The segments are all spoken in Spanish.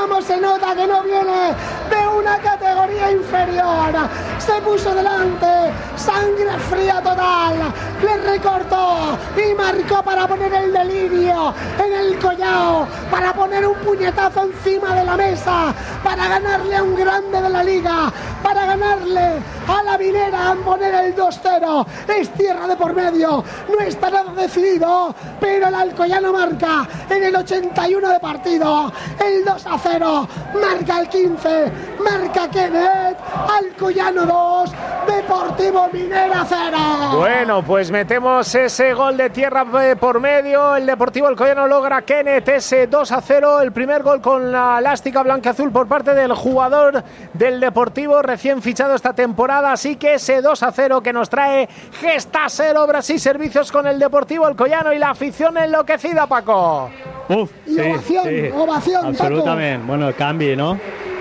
cómo se nota que no viene de una categoría inferior. Se puso delante, sangre fría total, le recortó y marcó para poner el delirio en el collao, para poner un puñetazo encima de la mesa, para ganarle a un grande de la liga, para ganarle a la Minera, a poner el 2-0. Es tierra de por medio, no está nada decidido, pero el Alcoyano marca en el 81 de partido el 2-0, marca el 15, marca Kenneth. Alcoyano 2, Deportivo Minera 0. Bueno, pues metemos ese gol de tierra por medio. El Deportivo Alcoyano logra, Kenneth, ese 2-0, el primer gol con la elástica blanca-azul por parte del jugador del Deportivo recién fichado esta temporada, así que ese 2-0 que nos trae Gestasel Obras y Servicios con el Deportivo Alcoyano y la afición enloquecida, Paco. Sí, ovación, absolutament. Paco. Bueno, el canvi, no?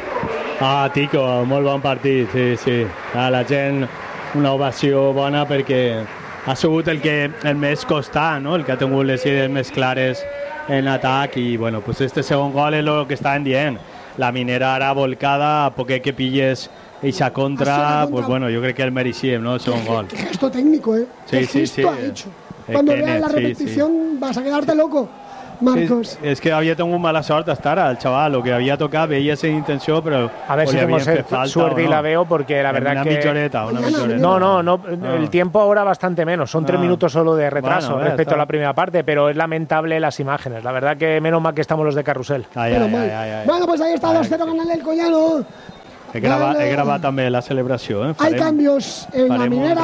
Tico, molt bon partit, sí. La gent, una ovació bona perquè ha sigut el més constant, no? El que ha tingut les idees més clares en atac i, bueno, pues este segon gol és el que estaven dient. La Minera ara volcada, a poc que pilles eixa contra, pues bueno, yo creo que el mereixíem, ¿no? El segon gol. Qué gesto técnico, ¿eh? Sí, qué gesto ha hecho. Cuando veas la repetición vas a quedarte loco, Marcos. Sí, es que había tenido mala suerte hasta ahora el chaval, lo que había tocado, veía esa intención, pero a ver si tengo suerte y la veo, porque la verdad que una milloreta. No, el tiempo ahora bastante menos, son 3 minutos solo de retraso respecto a la primera parte, pero es lamentable las imágenes, la verdad que menos mal que estamos los de Carrusel. Bueno, pues ahí está 2-0 ganando el Alcoyano. He gravat també la celebració. Hay cambios en la Minera.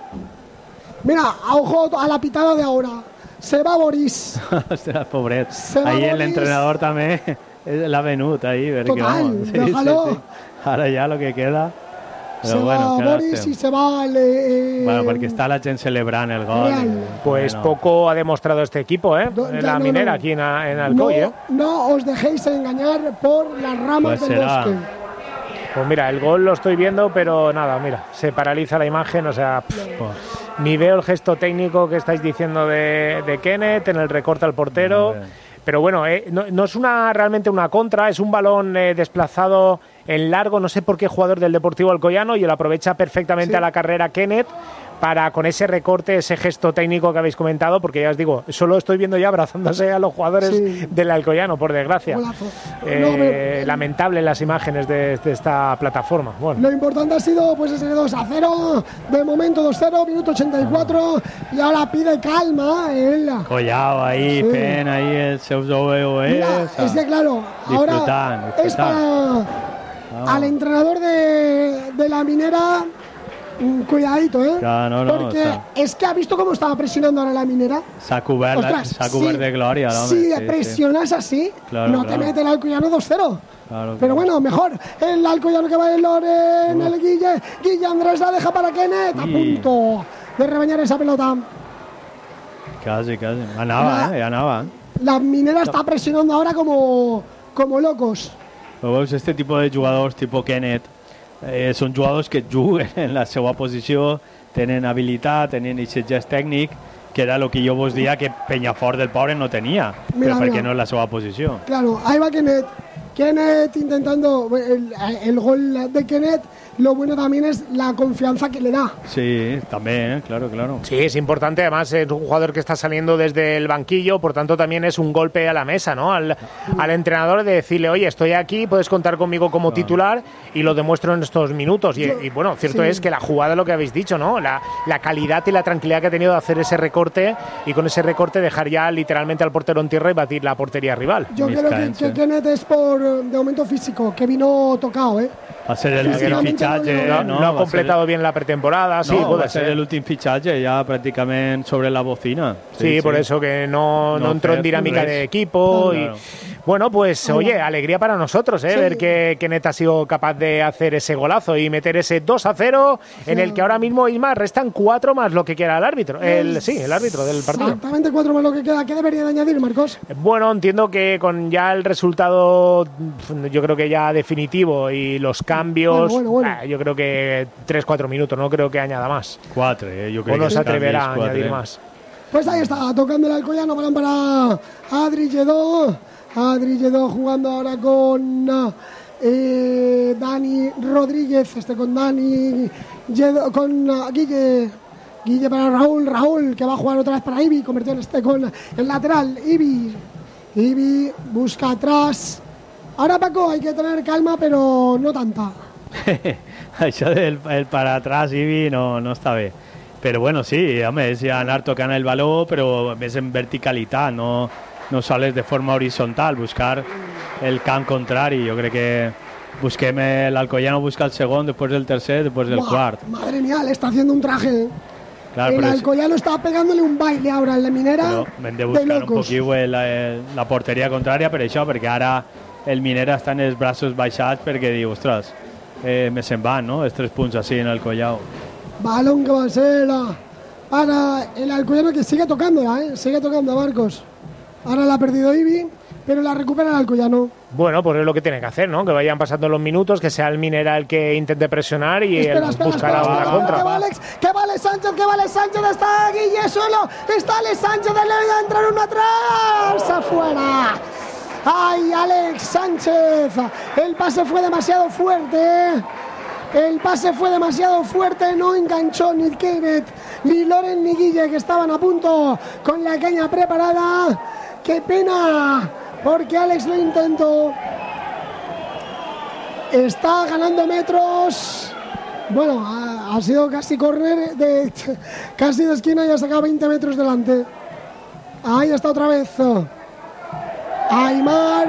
Mira, a ojo a la pitada de ahora. Se va Boris. Ostres, pobret. Ahí el entrenador també l'ha venut ahí. Total, déjalo. Sí. Ara ja lo que queda. Pero se va Boris y se va bueno, porque está la gente celebrando el gol. Pues poco ha demostrado este equipo, la Minera aquí en Alcoy. No os dejéis engañar por las ramas del bosque. Pues mira, el gol lo estoy viendo, pero nada, mira, se paraliza la imagen, o sea, ni veo el gesto técnico que estáis diciendo de Kenneth en el recorte al portero. Pero bueno, no es realmente una contra, es un balón desplazado en largo, no sé por qué jugador del Deportivo Alcoyano, y él aprovecha perfectamente a la carrera Kenneth para, con ese recorte, ese gesto técnico que habéis comentado, porque ya os digo, solo estoy viendo ya abrazándose a los jugadores del Alcoyano, por desgracia. Lamentable las imágenes de esta plataforma. Bueno. Lo importante ha sido pues ese 2-0, de momento 2-0, minuto 84, y ahora pide calma él. Collao ahí, Pen ahí el seus OE. Es que claro, ahora es para al entrenador de la Minera. Cuidadito, porque es que ha visto cómo estaba presionando ahora la Minera. S'ha cobert de glòria. Si presionas así, te mete el Alcoyano 2-0. Pero bueno, mejor el Alcoyano que va en el Guille Andrés la deja para Kenneth, a punto de rebañar esa pelota. Casi. Anava. La Minera está presionando ahora como locos. Este tipo de jugadors, tipo Kenneth, són jugadors que juguen en la seva posició, tenen habilitat, tenen aquest gest tècnic, que era el que jo vos dia que Peñafort del pobre no tenia, però perquè no és la seva posició. Claro, ahí va Kenneth intentando el gol de Kenneth. Lo bueno también es la confianza que le da. Sí, también, claro. Sí, es importante, además es un jugador que está saliendo desde el banquillo, por tanto también es un golpe a la mesa, ¿no? Al entrenador de decirle, oye, estoy aquí, puedes contar conmigo como titular, y lo demuestro en estos minutos. Y bueno, cierto es que la jugada, lo que habéis dicho, ¿no? La calidad y la tranquilidad que ha tenido de hacer ese recorte, y con ese recorte dejar ya literalmente al portero en tierra y batir la portería rival. Yo creo que Kenneth es de momento físico, que vino tocado, Va a ser el últim fitxatge. No ha completado bien la pretemporada. Sí, va a ser el últim fitxatge ya prácticamente sobre la bocina. Sí, por eso que no entró en dinámica de equipo. Claro. Bueno, pues oye, alegría para nosotros, ver que Kenneth ha sido capaz de hacer ese golazo y meter ese 2-0 en el que ahora mismo, Isma, restan 4 más lo que quiera el árbitro. El árbitro del partido. Exactamente, 4 más lo que queda. ¿Qué debería de añadir, Marcos? Bueno, entiendo que con ya el resultado, yo creo que ya definitivo, y los cambios, bueno. Yo creo que 3-4 minutos, no creo que añada más. 4, yo creo que no se atreverá a añadir más. Pues ahí está, tocando el Alcoyano, balón para Adri Lledó. Adri Lledó jugando ahora con Dani Rodríguez, con Dani Lledó, con Guille para Raúl que va a jugar otra vez para Ibi, convirtió con el lateral. Ibi busca atrás. Ahora, Paco, hay que tener calma, pero no tanta. Això del para atrás, Ibi, no està bé. Però bueno, sí, home, és anar tocant el baló, però més en verticalitat, no sols de forma horitzontal, buscar el camp contrari. Jo crec que busquem l'Alcoyano busca el segon, després el tercer, després el quart. Madre mía, le está haciendo un traje. Claro, el Alcoyano está pegándole un baile ahora en la Minera. Però hem de buscar un poquillo la porteria contrària per això, perquè ara el Minera està en els braços baixats perquè diu, ostres, me se'n van, ¿no? Els 3 punts així en el Collao. Balón que va a ser para el Alcoyano, que sigue tocándola, sigue tocando Marcos. Ahora la ha perdido Ibi, pero la recupera el Alcoyano. Bueno, pues es lo que tiene que hacer, ¿no? Que vayan pasando los minutos, que sea el Minera el que intente presionar y buscará una contra. Que vale Sánchez, está Guille solo, está Alex Sánchez, le va a entrar uno atrás, afuera. ¡Ay, Alex Sánchez! El pase fue demasiado fuerte, no enganchó ni Kenneth, ni Loren, ni Guille, que estaban a punto con la caña preparada. ¡Qué pena! Porque Alex lo intentó. Está ganando metros. Bueno, ha sido casi córner, casi de esquina y ha sacado 20 metros delante. Ahí está otra vez Aimar.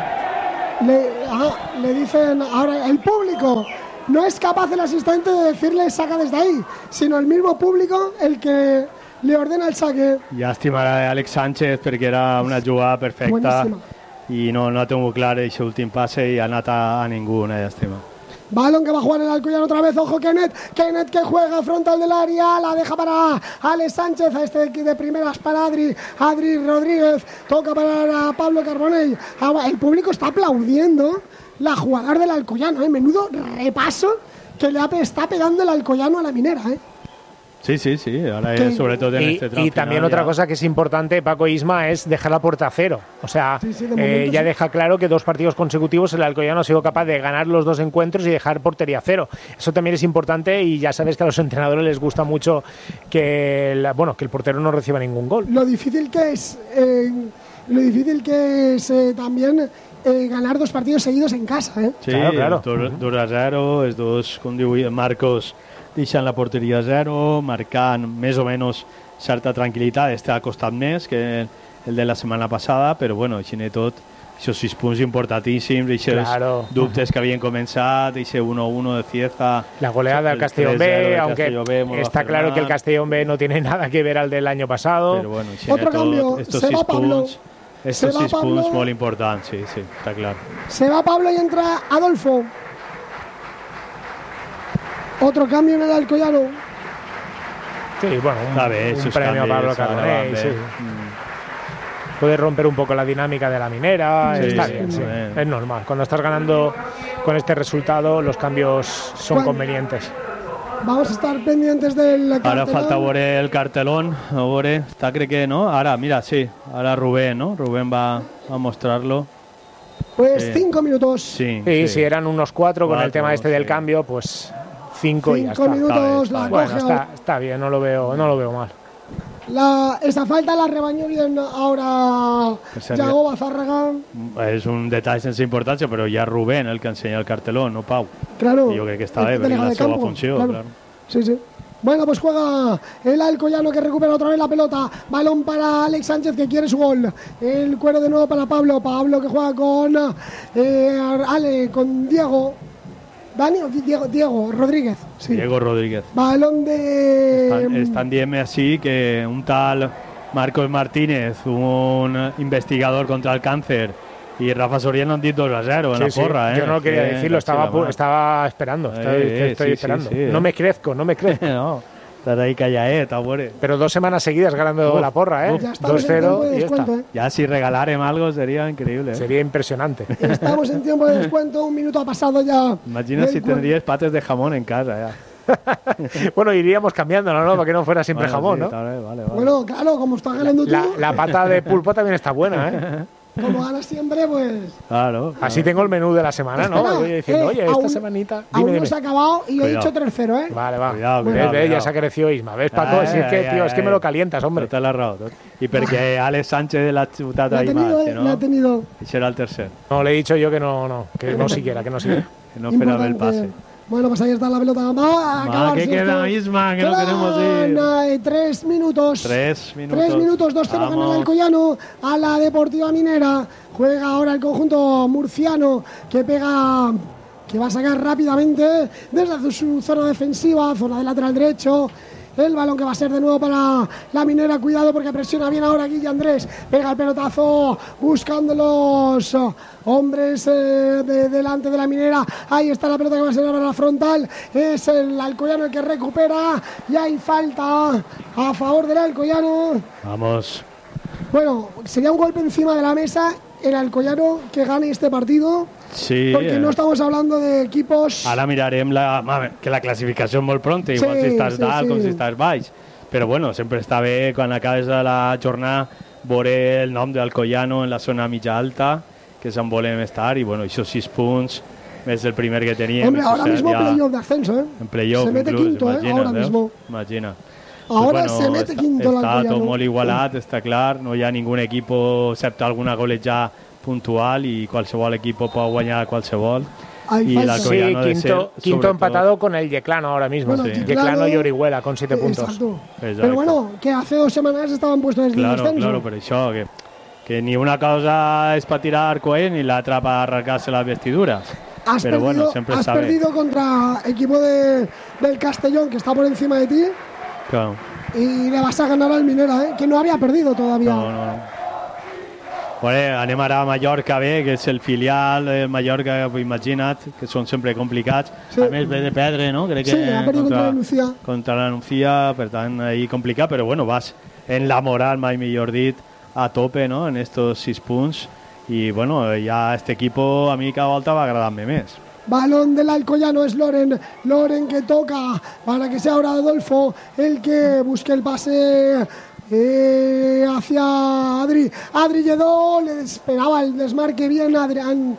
Le dicen ahora el público. No es capaz el asistente de decirle saca desde ahí, sino el mismo público el que le ordena el saque. Llàstima de Alex Sánchez perquè era una jugada perfecta. Buenísima. I no ha tingut clar aquest últim passe i ha anat a ningú, una llàstima. Balón que va a jugar el Alcoyano otra vez, ojo Kenneth que juega frontal del área, la deja para Alex Sánchez, de primeras para Adri Rodríguez, toca para Pablo Carbonell. El público está aplaudiendo la jugadora del Alcoyano, menudo repaso que le está pegando el Alcoyano a la Minera, Sí, ahora sobre todo en este tramo. Y también otra cosa que es importante, Paco Isma, es dejar la puerta a cero. O sea, ya deja claro que 2 partidos consecutivos el Alcoyano ha sido capaz de ganar los 2 encuentros y dejar portería a cero. Eso también es importante y ya sabes que a los entrenadores les gusta mucho que el portero no reciba ningún gol. Lo difícil que es también ganar 2 partidos seguidos en casa. Sí, claro. 2-0, els dos, com diu Marcos, deixant la porteria a 0, marcant més o menys certa tranquil·litat. Este ha costat més que el de la setmana passada, però bueno, així i tot, aquests 6 punts importantíssims, aquests dubtes que havien començat, aquest 1-1 de Cieza. La goleada del Castellón B, aunque está claro que el Castellón B no tiene nada que ver al del año pasado. Pero bueno, otro cambio, se va Pablo. Estos 6 punts molt importants, sí, està clar. Se va Pablo y entra Adolfo. Otro cambio en el Alcoyano. Sí, bueno, un premio a Pablo Carbonell, sí. Puede romper un poco la dinámica de la Minera, está bien, sí. Es normal. Cuando estás ganando con este resultado, los cambios son convenientes. Vamos a estar pendientes del cartelón. Ara falta veure el cartelón, a veure, està crec que no, ara, mira, sí, ara Rubén, ¿no? Rubén va a mostrarlo. Pues 5 minutos. Sí, eran unos 4 con el tema del cambio, pues 5 y ya está. 5 minutos, está bien, no lo veo mal. Esa falta la rebañó bien ahora Yago Bazárraga. És un detall sense importància, però ja Rubén el que ensenya el cartelón, no Pau. Claro. I jo crec que està bé, perquè la seva funció. Claro. Sí. Bueno, pues juega el Alcoyano, que recupera otra vez la pelota. Balón para Alex Sánchez, que quiere su gol. El cuero de nuevo para Pablo. Pablo que juega con Diego. ¿Dani o Diego Rodríguez? Sí. Diego Rodríguez. Balón de... Estan dient així que un tal Marcos Martínez, un investigador contra el càncer, y Rafa Soriano han dit 2-0 en la porra. Yo no quería decirlo, estaba esperando. Estoy esperando. Sí. No me crezco. No. Estás ahí callaet, abuelo. Pero 2 semanas seguidas ganando la porra, 2-0 y ya está. Ya si regalarem algo sería increíble. Sería impresionante. Estamos en tiempo de descuento, 1 minuto ha pasado ya. Imagina si tendrías pates de jamón en casa ya. Bueno, iríamos cambiándolo, ¿no? Para que no fuera siempre jamón, ¿no? Vale. Bueno, claro, como está ganando tú. La pata de pulpo también está buena, como gana siempre, pues... Claro. Así tengo el menú de la semana, ¿no? Espera, Voy diciendo, oye, esta semanita... Aún no se ha acabado y he dicho Cuidado. 3-0, ¿eh? Vale, va. Cuidado, Ya se ha crecido Isma. ¿Ves, Paco? Si es que, tío, es que me lo calientas, hombre. Tota la raó. I perquè Àlex Sánchez l'ha xutat La ha ahir tenido, más, la ha tenido. I serà el tercer, No, le he dicho yo que no siquiera, que no siquiera. que no farà bé el Importante. passe. Bueno, pues ahí está la pelota. Va a acabar. ¿qué queda, Isma? Que no queremos ir. 3 minutos. 3 minutos. 3 minutos, 2-0 gana el Vamos. Alcoyano a la Deportiva Minera. Juega ahora el conjunto murciano que pega, que va a sacar rápidamente desde su zona defensiva, zona de lateral derecho. El balón que va a ser de nuevo para la Minera. Cuidado porque presiona bien ahora Guille Andrés. Pega el pelotazo buscando los hombres de delante de la Minera. Ahí está la pelota que va a ser ahora la frontal. Es el Alcoyano el que recupera. Y hay falta a favor del Alcoyano. Vamos. Bueno, sería un golpe encima de la mesa el Alcoyano que gane este partido. Sí. Porque no estamos hablando de equipos... Ara mirarem que la classificació és molt pronta, igual si estàs dalt com si estàs baix. Però bueno, sempre està bé quan acabes la jornada veure el nom d'Alcoyano en la zona mitja alta, que és on volem estar, i bueno, això 6 punts més el primer que teníem. Hombre, ahora mismo playoff de ascenso, ¿eh? En playoff, se mete inclús, quinto, ahora mismo. Imagina. Ahora Pues se mete quinto el Està Alcoyano. tot molt igualat, està clar, no hi ha ningú excepte excepte alguna golejada puntual y qualsevol equipo puede guanyar qualsevol. Hay Y falta. el Sí, Alcoyano de quinto ser, empatado con el Yeclano ahora mismo. Bueno, Sí. Yeclano- Yeclano y Orihuela con 7 puntos. Exacto. Exacto. Pero bueno, que hace 2 semanas estaban puestos en el Claro, descenso. claro, per això, que ni una cosa és per tirar coent ni l'altra per arrancar-se les vestiduras. Has Pero perdido, bueno, siempre has está bien. perdido contra equipo del Castellón, que está por encima de ti, Claro. y le vas a ganar al Minera, que no había perdido todavía. No. Bueno, anem ara a Mallorca bé, que és el filial de Mallorca, imagina't, que són sempre complicats. Sí. A més, ve de perdre, no? Crec Sí, que ha perdido contra la Nucía. Contra la Nucía, per tant, ahí complicat, però bueno, vas en la moral, mai millor dit, a tope, no?, en estos 6 punts. I bueno, ja este equipo a mi cada volta va agradar-me més. Balón del Alcoyano, es Loren que toca para que sea ahora Adolfo el que busque el pase hacia Adri Lledó, le esperaba el desmarque bien Adrián.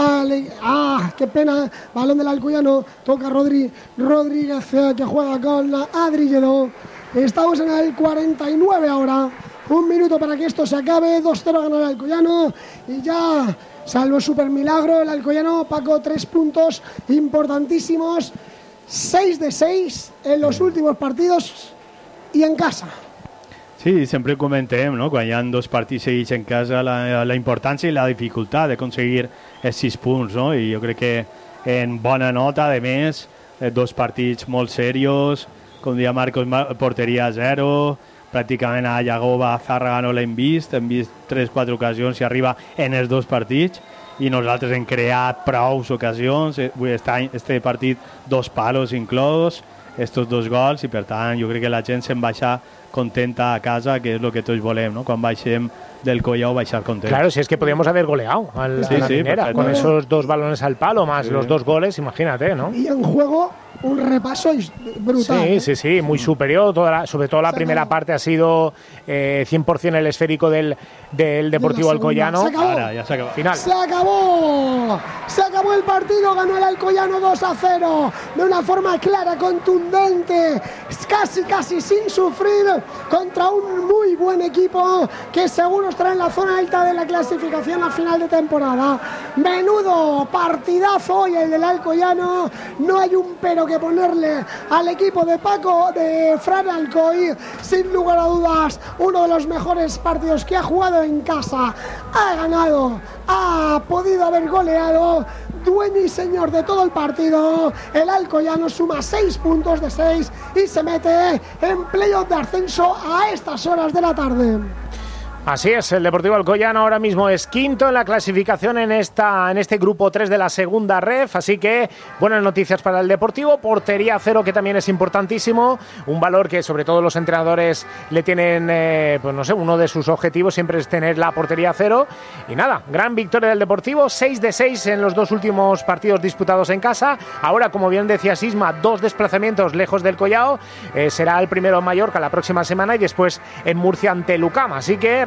Qué pena, balón del Alcoyano, toca Rodríguez que juega con Adri Lledó. Estamos en el 49 ahora. 1 minuto para que esto se acabe. 2-0 gana el Alcoyano y ya, salvo super milagro, el Alcoyano, Paco, 3 puntos importantísimos, 6 de 6 en los últimos partidos y en casa. Sí, sempre comentem, no?, quan hi ha 2 partits seguits en casa, la importància i la dificultat d'aconseguir els 6 punts, no?, i jo crec que en bona nota, de més, 2 partits molt serios, com deia Marcos, porteria a 0, pràcticament a Llagova, a Zárraga no l'hem vist 3-4 ocasions i arriba en els 2 partits, i nosaltres hem creat prous ocasions, este partit 2 palos inclòs, estos 2 gols, i per tant jo crec que la gent se'n baixa contenta a casa, que és el que tots volem, no? Quan baixem del Collao, baixar contents. Claro, si es que podíamos haber goleado a la Minera, con esos 2 balones al palo más los 2 goles, imagínate, ¿no? Y en juego un repaso brutal. Sí, muy superior. Sobre todo la primera parte ha sido 100% el esférico del Deportivo Alcoyano. Se acabó. Ahora, ya se acabó. Final. Se acabó el partido, ganó el Alcoyano 2-0 de una forma clara, contundente, casi sin sufrir, contra un muy buen equipo que seguro estará en la zona alta de la clasificación a final de temporada. Menudo partidazo hoy el del Alcoyano, no hay un pero que ponerle al equipo de Paco, de Fran Alcoy, sin lugar a dudas, uno de los mejores partidos que ha jugado en casa. Ha ganado, ha podido haber goleado, dueño y señor de todo el partido. El Alcoyano suma 6 puntos de 6 y se mete en playoff de ascenso a estas horas de la tarde. Así es, el Deportivo Alcoyano ahora mismo es quinto en la clasificación en este grupo 3 de la segunda ref, así que buenas noticias para el Deportivo. Portería 0, que también es importantísimo, un valor que sobre todo los entrenadores le tienen, pues no sé, uno de sus objetivos siempre es tener la portería 0. Y nada, gran victoria del Deportivo, 6 de 6 en los 2 últimos partidos disputados en casa. Ahora, como bien decía Sisma, 2 desplazamientos lejos del Collao, será el primero en Mallorca la próxima semana y después en Murcia ante Lucama, así que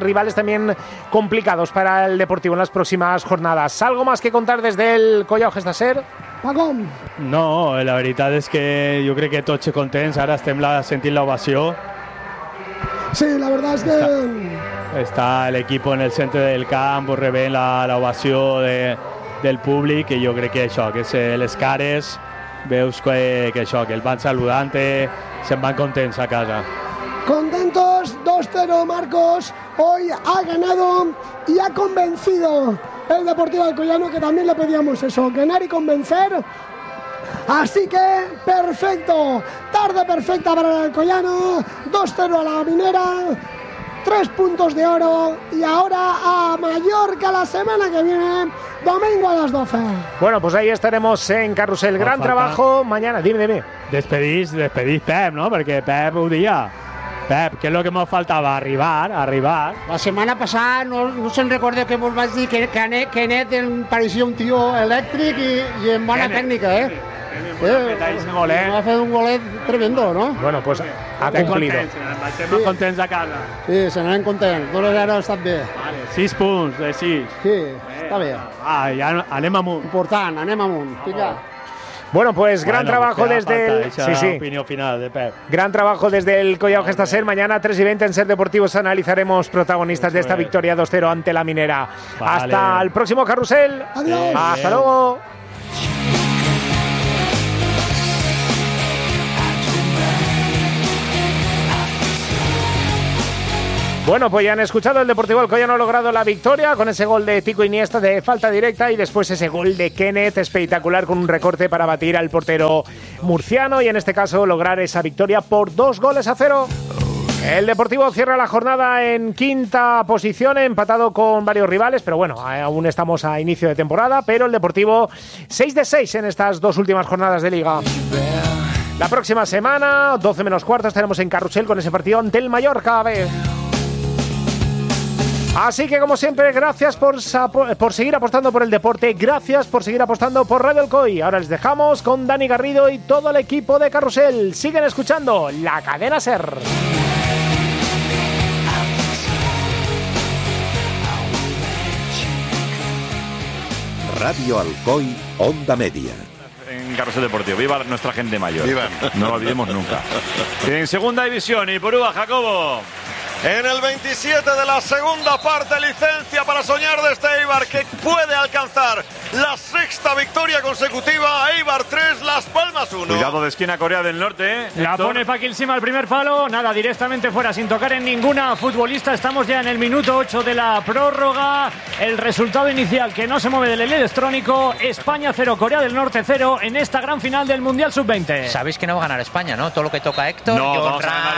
rivales también complicados para el Deportivo en las próximas jornadas. ¿Algo más que contar desde el Collao Gesta Ser? Paco? No, la veritat és que jo crec que tots contents, ara estem sentint l'ovació. Sí, la verdad es que... Està l'equip en el centre del camp, rebent l'ovació del públic, i jo crec que això, que les cares, veus que això, que el van saludant-te, se'n van contents a casa. Contentos, 2-0 Marcos, hoy ha ganado y ha convencido el Deportivo Alcoyano, que también le pedíamos eso, ganar y convencer. Así que perfecto, tarde perfecta para el Alcoyano, 2-0 a la Minera, 3 puntos de oro y ahora a Mallorca la semana que viene, domingo a las 12. Bueno, pues ahí estaremos en Carrusel. Gran trabajo mañana, dime. Despedís Pep, ¿no? Perquè Pep ho dia. Pep, què és el que ens faltava? Arribar. La setmana passada no se'n recorda que vos vaig dir que Net em pareixia un tio elèctric i en bona tècnica, va fer un golet tremendo, ¿no? Bueno, pues ha cumplido. Estem contents a casa. Sí, se n'anem contents, 2-0 ha estat bé. Vale, 6 punts de 6. Sí, està bé. Ja anem amunt. Important, anem amunt. Vinga. Bueno, pues gran trabajo desde el... opinión final de Pep. Gran trabajo desde el Collao Gesta Ser. Mañana 3:20 en Ser Deportivos analizaremos protagonistas de esta victoria 2-0 ante la Minera. Vale. Hasta el próximo Carrusel. Adiós. Hasta luego. Bueno, pues ya han escuchado, el Deportivo Alcoyano ha logrado la victoria con ese gol de Tico Iniesta de falta directa y después ese gol de Kenneth espectacular con un recorte para batir al portero murciano y en este caso lograr esa victoria por 2-0. El Deportivo cierra la jornada en quinta posición, empatado con varios rivales, pero bueno, aún estamos a inicio de temporada, pero el Deportivo 6-6 en estas 2 últimas jornadas de Liga. La próxima semana, 12 menos cuarto, estaremos en Carrusel con ese partido ante el Mallorca B. Así que, como siempre, gracias por seguir apostando por el deporte, gracias por seguir apostando por Radio Alcoy. Ahora les dejamos con Dani Garrido y todo el equipo de Carrusel. Siguen escuchando la cadena SER. Radio Alcoy, Onda Media. En Carrusel Deportivo. Viva nuestra gente mayor. Viva. No lo olvidemos nunca. En segunda división, Ipurúa, Jacobo. En el 27 de la segunda parte, licencia para soñar de este Eibar, que puede alcanzar la 6ª victoria consecutiva. Eibar 3, Las Palmas 1. Cuidado de esquina Corea del Norte, La pone Paquil Sima al primer palo, nada, directamente fuera, sin tocar en ninguna futbolista. Estamos ya en el minuto 8 de la prórroga. El resultado inicial que no se mueve del electrónico: España 0, Corea del Norte 0 en esta gran final del Mundial Sub-20. Sabéis que no va a ganar España, ¿no? Todo lo que toca Héctor. No, vamos a ganar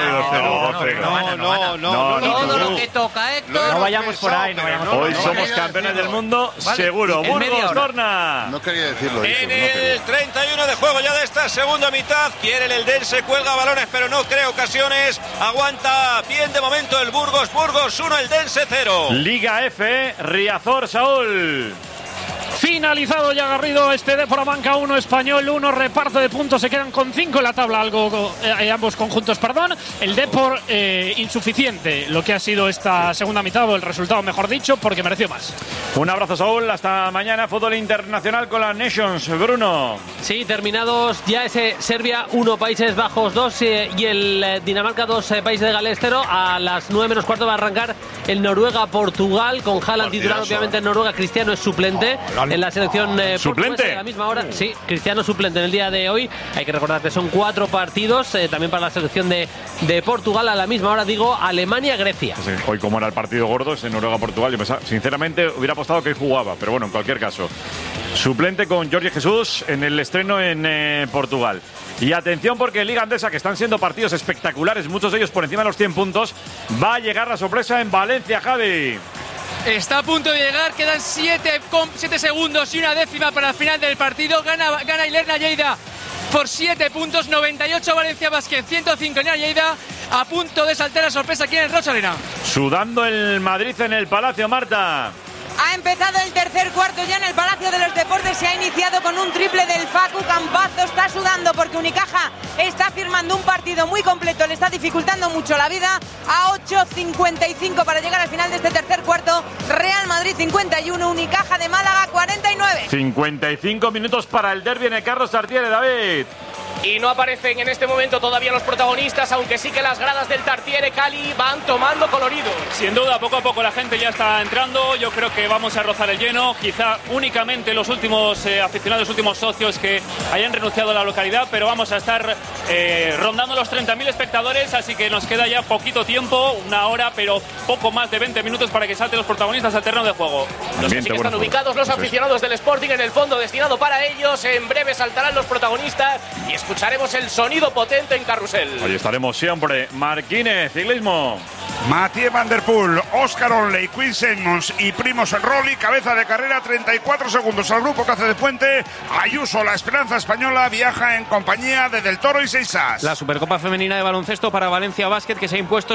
2-0. No. Todo lo que toca Héctor. No vayamos por ahí, no vayamos por ahí. Hoy somos campeones del mundo, seguro. Burgos, Torna. No quería decirlo. En el 31 de juego ya de esta segunda mitad, quiere el Eldense, cuelga balones, pero no crea ocasiones. Aguanta bien de momento el Burgos 1, Eldense 0. Liga F, Riazor, Saúl. Finalizado ya Garrido, este Depor Banca 1, Español 1, reparto de puntos, se quedan con 5 en la tabla, ambos conjuntos, perdón. El Depor insuficiente, lo que ha sido esta segunda mitad, o el resultado mejor dicho, porque mereció más. Un abrazo, Saúl, hasta mañana. Fútbol internacional con la Nations, Bruno. Sí, terminados ya ese Serbia 1, Países Bajos 2 y el Dinamarca 2, Países de Gales 0. A las 9 menos cuarto va a arrancar el Noruega-Portugal, con Haaland titular, obviamente en Noruega. Cristiano es suplente en la selección ¿Suplente? A la misma hora, sí, Cristiano suplente en el día de hoy. Hay que recordar que son 4 partidos también para la selección de Portugal. A la misma hora, digo, Alemania-Grecia. Sí, hoy, como era el partido gordo, es en Noruega-Portugal. Yo pensaba, sinceramente, hubiera apostado que hoy jugaba, pero bueno, en cualquier caso, suplente con Jorge Jesús en el estreno en Portugal. Y atención, porque en Liga Andesa, que están siendo partidos espectaculares, muchos de ellos por encima de los 100 puntos, va a llegar la sorpresa en Valencia, Javi. Está a punto de llegar, quedan 7 segundos y una décima para el final del partido. Gana Ilerna Lleida por 7 puntos, 98 Valencia Basket, 105 Ilerna Lleida. A punto de saltar la sorpresa aquí en el Rosalena. Sudando el Madrid en el Palacio, Marta. Ha empezado el tercer cuarto ya en el Palacio de los Deportes. Se ha iniciado con un triple del Facu Campazo. Está sudando porque Unicaja está firmando un partido muy completo. Le está dificultando mucho la vida. A 8:55 para llegar al final de este tercer cuarto. Real Madrid 51, Unicaja de Málaga 49. 55 minutos para el derbi en el Carlos Tartiere, David. Y no aparecen en este momento todavía los protagonistas, aunque sí que las gradas del Tartiere Cali van tomando colorido. Sin duda, poco a poco la gente ya está entrando. Yo creo que vamos a rozar el lleno. Quizá únicamente los últimos aficionados, los últimos socios que hayan renunciado a la localidad, pero vamos a estar rondando los 30.000 espectadores, así que nos queda ya poquito tiempo, una hora, pero poco más de 20 minutos para que salten los protagonistas al terreno de juego. Los que sí que están ubicados, los aficionados del Sporting en el fondo destinado para ellos. En breve saltarán los protagonistas y escucharemos el sonido potente en carrusel. Hoy estaremos siempre. Marquínez, ciclismo. Mathieu Van Der Poel, Oscar Onley, Quinn Simmons y Primož Roglič, cabeza de carrera, 34 segundos al grupo que hace de puente. Ayuso, la esperanza española, viaja en compañía de Del Toro y Seixas. La Supercopa Femenina de Baloncesto para Valencia Basket, que se ha impuesto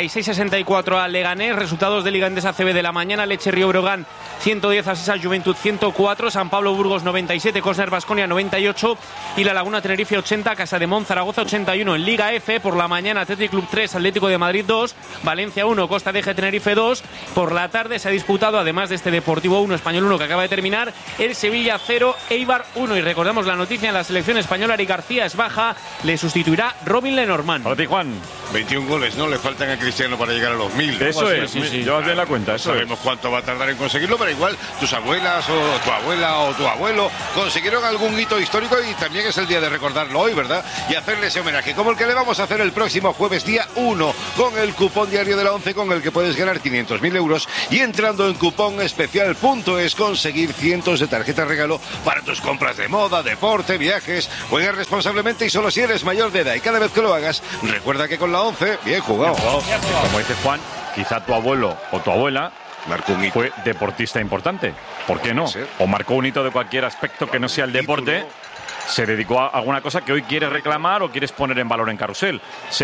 76-64 a Leganés. Resultados de Liga Endesa CB de la mañana: Leche Río Breogán 110-6 al Juventud 104, San Pablo Burgos 97, Cosner Baskonia 98 y La Laguna Tenerife 80, Casademont Zaragoza 81. En Liga F por la mañana: Athletic Club 3, Atlético de Madrid 2, Valencia 1, Costa de Eje Tenerife 2. Por la tarde se ha disputado, además de este Deportivo 1, Español 1 que acaba de terminar, el Sevilla 0, Eibar 1. Y recordamos la noticia: en la selección española, Eric García es baja, le sustituirá Robin Lenormand. Para ti, Juan. 21 goles, ¿no? Le faltan a Cristiano para llegar a los 1000. Eso es, sí. Llevas bien la cuenta. No sabemos cuánto va a tardar en conseguirlo, pero igual tus abuelas o tu abuela o tu abuelo consiguieron algún hito histórico y también es el día de recordarlo hoy, ¿verdad? Y hacerle ese homenaje, como el que le vamos a hacer el próximo jueves, día 1, con el cupón diario de la 11, con el que puedes ganar 500.000 euros y entrando en cuponespecial.es conseguir cientos de tarjetas regalo para tus compras de moda, deporte, viajes. Juega responsablemente y solo si eres mayor de edad, y cada vez que lo hagas, recuerda que con la 11, bien jugado. Como dice Juan, quizá tu abuelo o tu abuela fue deportista importante. ¿Por qué no? O marcó un hito de cualquier aspecto que no sea el deporte. Se dedicó a alguna cosa que hoy quieres reclamar o quieres poner en valor en carrusel.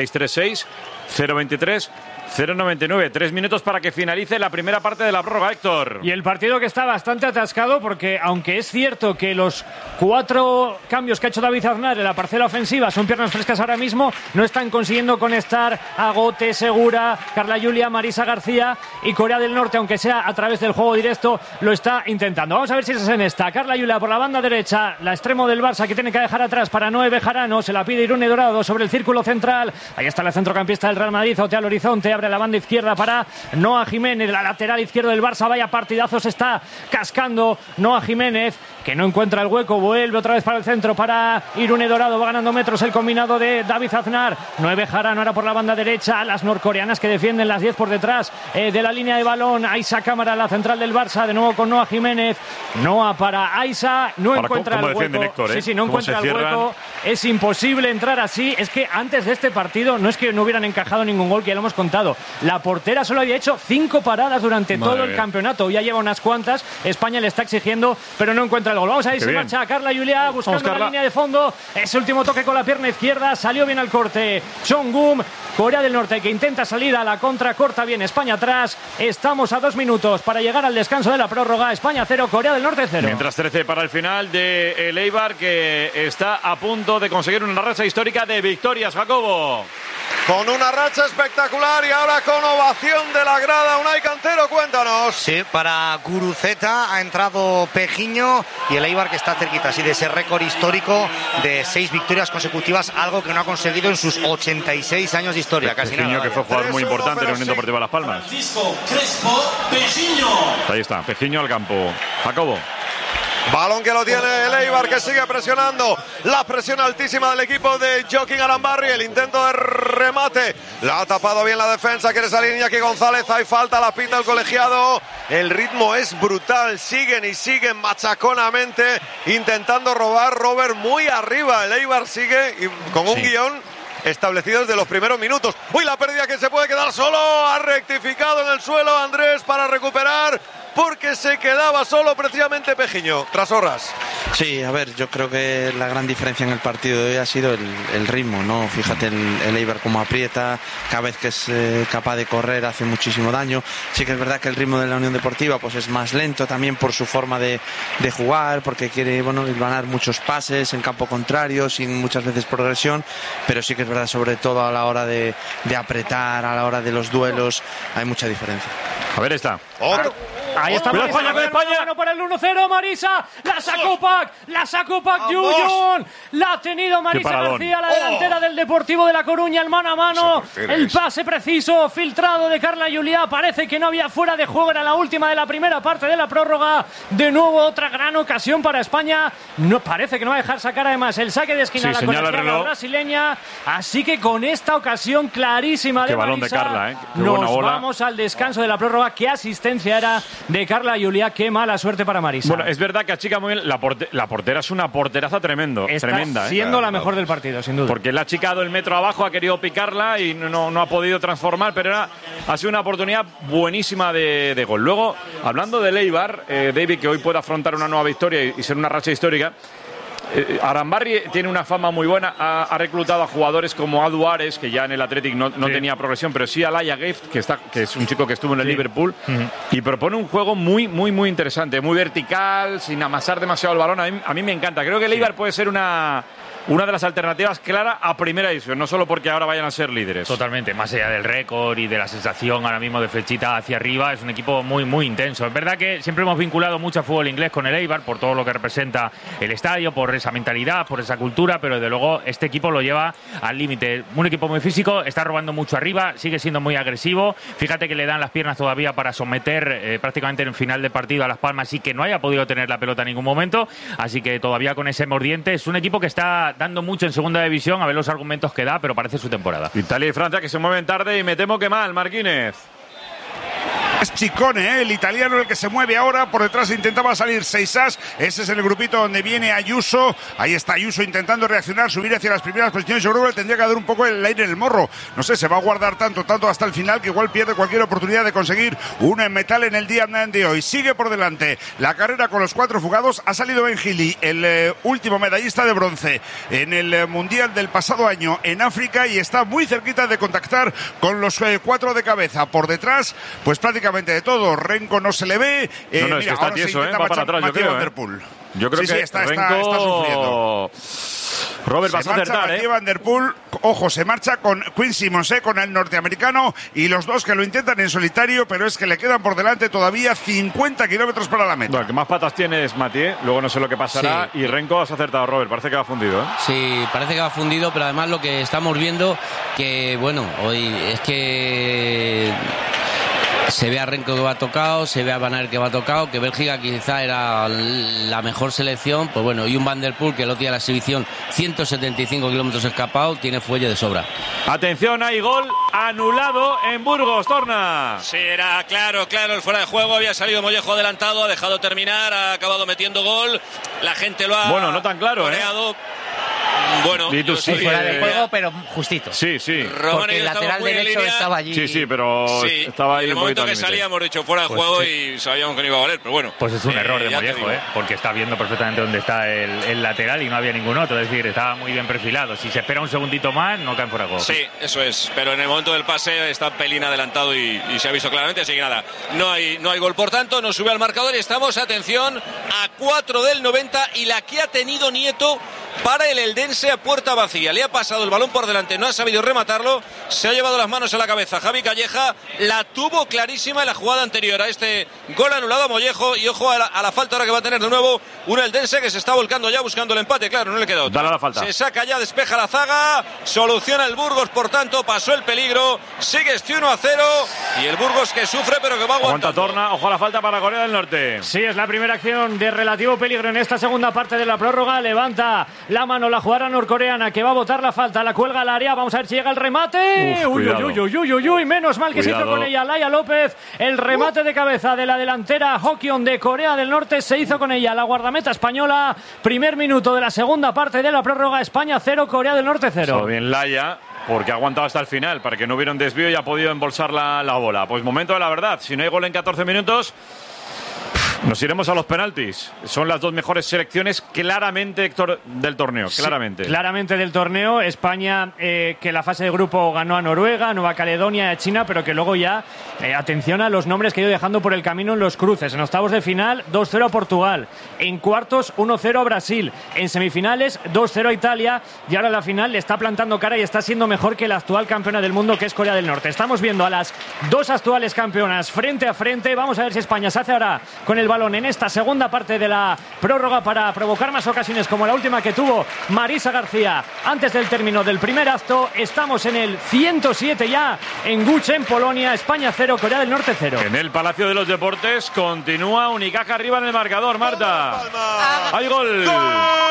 636-023-099. 3 minutos para que finalice la primera parte de la prórroga, Héctor. Y el partido que está bastante atascado, porque aunque es cierto que los 4 cambios que ha hecho David Aznar en la parcela ofensiva son piernas frescas ahora mismo, no están consiguiendo conectar a Gote, Segura, Carla Julia, Marisa García, y Corea del Norte, aunque sea a través del juego directo, lo está intentando. Vamos a ver si es en esta. Carla Julia por la banda derecha, la extremo del Barça que tiene que dejar atrás para Noé Bejarano, se la pide Irune Dorado sobre el círculo central. Ahí está la centrocampista del Real Madrid, Oteal Horizonte, abre la banda izquierda para Noah Jiménez, la lateral izquierda del Barça. Vaya partidazo se está cascando Noah Jiménez, que no encuentra el hueco, vuelve otra vez para el centro para Irune Dorado, va ganando metros el combinado de David Aznar. Noé Bejarano ahora por la banda derecha, las norcoreanas que defienden las 10 por detrás de la línea de balón. Aisa Cámara, la central del Barça, de nuevo con Noah Jiménez. Noah para Aisa, no encuentra el hueco. Héctor, Sí, no encuentra el hueco, es imposible entrar así. Es que antes de este partido no es que no hubieran encajado ningún gol, que ya lo hemos contado. La portera solo había hecho 5 paradas durante todo el campeonato, ya lleva unas cuantas. España le está exigiendo, pero no encuentra el gol. Vamos a ir, se marcha Carla Julia buscando la línea de fondo. Ese último toque con la pierna izquierda, salió bien al corte Chongum. Corea del Norte que intenta salir a la contra, corta bien España atrás. Estamos a 2 minutos para llegar al descanso de la prórroga. España 0, Corea del Norte 0. Mientras 13 para el final de el Eibar, que está a punto de conseguir una racha histórica de victorias, Jacobo. Con una racha espectacular y ahora con ovación de la grada. Unai Cantero, cuéntanos. Sí, para Guruceta ha entrado Pejiño y el Eibar que está cerquita así de ese récord histórico de 6 victorias consecutivas, algo que no ha conseguido en sus 86 años de historia. Casi Pejiño, nada. Que fue jugador muy importante en la Unión Deportiva Las Palmas. Ahí está, Pejiño al campo. Jacobo. Balón que lo tiene el Eibar, que sigue presionando. La presión altísima del equipo de Joaquín Arambarri. El intento de remate. La ha tapado bien la defensa. Quiere salir Iñaki González. Hay falta, la pinta el colegiado. El ritmo es brutal. Siguen y siguen machaconamente intentando robar. Robert muy arriba. El Eibar sigue con un guión establecido desde los primeros minutos. Uy, la pérdida, que se puede quedar solo. Ha rectificado en el suelo Andrés para recuperar, porque se quedaba solo precisamente Pejiño. Tras Horras. Sí, a ver, yo creo que la gran diferencia en el partido de hoy ha sido el ritmo, ¿no? Fíjate el Eibar cómo aprieta, cada vez que es capaz de correr hace muchísimo daño. Sí que es verdad que el ritmo de la Unión Deportiva pues es más lento también por su forma de jugar, porque quiere ganar muchos pases en campo contrario, sin muchas veces progresión, pero sí que es verdad, sobre todo a la hora de apretar, a la hora de los duelos, hay mucha diferencia. A ver, está. Ahí está Marisa, España por el 1-0, Marisa, la sacó Pac Yuyon, la ha tenido Marisa García, la delantera del Deportivo de La Coruña, el mano a mano, el pase preciso, filtrado de Carla Juliá, parece que no había fuera de juego, era la última de la primera parte de la prórroga, de nuevo otra gran ocasión para España, no parece que no va a dejar sacar además el saque de esquina a la colegiala brasileña, así que con esta ocasión clarísima de balón Marisa, de Carla, nos vamos al descanso de la prórroga, qué asistencia era de Carla Juliá, qué mala suerte para Marisa. Bueno, es verdad que achica muy bien. La portera es una porteraza tremenda. Siendo la mejor del partido, sin duda. Porque le ha achicado el metro abajo, ha querido picarla y no ha podido transformar, pero ha sido una oportunidad buenísima de gol. Luego, hablando del Eibar, David, que hoy puede afrontar una nueva victoria y ser una racha histórica. Arambarri tiene una fama muy buena, ha reclutado a jugadores como Adu Ares, que ya en el Athletic no tenía progresión, pero sí a Laia Gift, que es un chico que estuvo en el Liverpool, y propone un juego muy, muy, muy interesante, muy vertical, sin amasar demasiado el balón. A mí me encanta. Creo que el Eibar puede ser una de las alternativas clara a primera división, no solo porque ahora vayan a ser líderes. Totalmente, más allá del récord y de la sensación ahora mismo de flechita hacia arriba, es un equipo muy, muy intenso. Es verdad que siempre hemos vinculado mucho a fútbol inglés con el Eibar, por todo lo que representa el estadio, por esa mentalidad, por esa cultura, pero desde luego este equipo lo lleva al límite. Un equipo muy físico, está robando mucho arriba, sigue siendo muy agresivo. Fíjate que le dan las piernas todavía para someter prácticamente en el final de partido a Las Palmas y que no haya podido tener la pelota en ningún momento, así que todavía con ese mordiente. Es un equipo que está dando mucho en segunda división, a ver los argumentos que da, pero parece su temporada. Italia y Francia que se mueven tarde y me temo que mal, Marquínez. Es Ciccone, el italiano, el que se mueve ahora. Por detrás intentaba salir Seisas. Ese es el grupito donde viene Ayuso. Ahí está Ayuso intentando reaccionar, subir hacia las primeras posiciones. Yo creo que tendría que dar un poco el aire en el morro. No sé, se va a guardar tanto hasta el final que igual pierde cualquier oportunidad de conseguir una en metal en el día de hoy. Sigue por delante la carrera con los 4 fugados. Ha salido Ben Gili, el último medallista de bronce en el Mundial del pasado año en África, y está muy cerquita de contactar con los 4 de cabeza. Por detrás, pues prácticamente de todo. Renko no se le ve. Es que está tieso, va para atrás, yo creo. Yo creo que está sufriendo. Robert, vas a acertar, Mathieu Van Der Poel, ojo, se marcha con Quinn Simmons, con el norteamericano, y los dos que lo intentan en solitario, pero es que le quedan por delante todavía 50 kilómetros para la meta. Bueno, el que más patas tiene es Mathieu, luego no sé lo que pasará, y Renko has acertado, Robert, parece que va fundido, ¿eh? Sí, parece que va fundido, pero además lo que estamos viendo, que bueno, hoy es que se ve a Renko que va tocado, se ve a Van Aert que va tocado, que Bélgica quizá era la mejor selección, pues bueno, y un Van Der Poel que lo tiene la exhibición 175 kilómetros escapado, tiene fuelle de sobra. Atención, hay gol anulado en Burgos, Torna. Sí, era claro, el fuera de juego, había salido Mollejo adelantado, ha dejado terminar, ha acabado metiendo gol, la gente lo ha... Bueno, no tan claro, coreado. Bueno, fuera de juego, pero justito. Sí. Porque el lateral derecho estaba allí. Sí, pero estaba ahí. En el momento que salía hemos dicho fuera de juego y sabíamos que no iba a valer, pero bueno. Pues es un error de Mollejo, porque está viendo perfectamente dónde está el lateral y no había ningún otro. Es decir, estaba muy bien perfilado. Si se espera un segundito más, no caen fuera de juego. Sí, eso es. Pero en el momento del pase está pelín adelantado y se ha visto claramente. Así que nada, no hay gol. Por tanto, nos sube al marcador y estamos, atención, a 4 del 90 y la que ha tenido Nieto para el Eldense a puerta vacía. Le ha pasado el balón por delante, no ha sabido rematarlo, se ha llevado las manos a la cabeza. Javi Calleja la tuvo clarísima en la jugada anterior a este gol anulado a Mollejo, y ojo a la falta ahora que va a tener de nuevo un Eldense que se está volcando ya buscando el empate. Claro, no le queda otra. Dale la falta. Se saca ya, despeja la zaga, soluciona el Burgos, por tanto pasó el peligro, sigue este 1-0 y el Burgos que sufre pero que va aguantando. Aguanta Torna, ojo a la falta para Corea del Norte. Sí, es la primera acción de relativo peligro en esta segunda parte de la prórroga. Levanta la mano la jugadora norcoreana que va a botar la falta, la cuelga al área, vamos a ver si llega el remate. Uy, menos mal que se hizo con ella Laia López, el remate de cabeza de la delantera Hokion de Corea del Norte, se hizo con ella la guardameta española. Primer minuto de la segunda parte de la prórroga, España 0, Corea del Norte 0. Todo bien Laia, porque ha aguantado hasta el final, para que no hubiera un desvío y ha podido embolsar la bola. Pues momento de la verdad, si no hay gol en 14 minutos... Nos iremos a los penaltis. Son las dos mejores selecciones claramente, Héctor, del torneo. Claramente. Sí, claramente del torneo. España, que la fase de grupo ganó a Noruega, Nueva Caledonia, a China, pero que luego ya, atención a los nombres que ha ido dejando por el camino en los cruces. En octavos de final, 2-0 a Portugal. En cuartos, 1-0 a Brasil. En semifinales, 2-0 a Italia. Y ahora en la final le está plantando cara y está siendo mejor que la actual campeona del mundo, que es Corea del Norte. Estamos viendo a las dos actuales campeonas frente a frente. Vamos a ver si España se hace ahora con el balón en esta segunda parte de la prórroga para provocar más ocasiones como la última que tuvo Marisa García antes del término del primer acto. Estamos en el 107 ya en Guch, en Polonia. España 0, Corea del Norte 0. En el Palacio de los Deportes continúa Unicaja arriba en el marcador, Marta. ¡Hay gol! ¡Gol!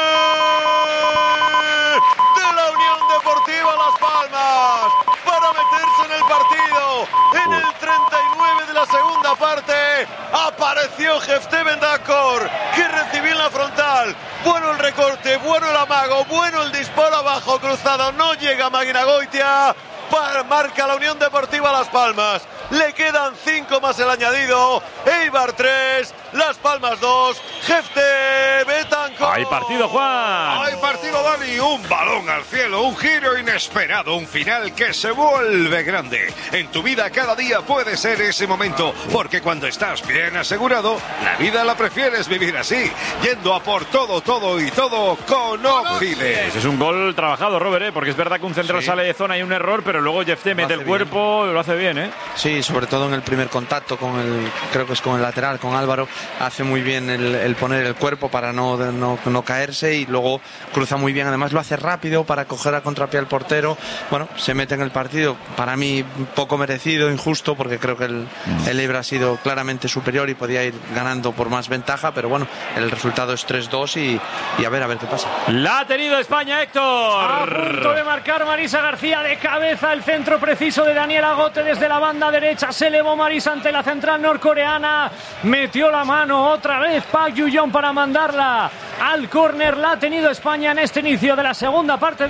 De la Unión Deportiva Las Palmas para meterse en el partido. En el 39 de la segunda parte apareció Jefté Bendakor, que recibió en la frontal. Bueno el recorte, bueno el amago, bueno el disparo abajo cruzado. No llega Máquina Goitia. Marca la Unión Deportiva Las Palmas. Le quedan 5 más el añadido. Eibar 3, Las Palmas 2, Jefté Betancor. Hay partido, Juan. Hay partido, Dani. Un balón al cielo, un giro inesperado, un final que se vuelve grande. En tu vida cada día puede ser ese momento, porque cuando estás bien asegurado, la vida la prefieres vivir así, yendo a por todo, todo y todo con Occident. Es un gol trabajado, Robert, porque es verdad que un central sale de zona y un error, pero luego Jefté mete el cuerpo y lo hace bien, ¿eh? Sí, sobre todo en el primer contacto con creo que es con el lateral, con Álvaro, hace muy bien el poner el cuerpo para no caerse, y luego cruza muy bien, además lo hace rápido para coger a contrapié al portero. Bueno, se mete en el partido, para mí poco merecido, injusto, porque creo que el Eibar ha sido claramente superior y podía ir ganando por más ventaja, pero bueno, el resultado es 3-2 y a ver qué pasa. La ha tenido España, Héctor. A punto de marcar Marisa García de cabeza, el centro preciso de Daniel Agote desde la banda derecha. Se elevó Marisa ante la central norcoreana, metió la mano otra vez Park Yu-yeon para mandarla al córner. La ha tenido España en este inicio de la segunda parte.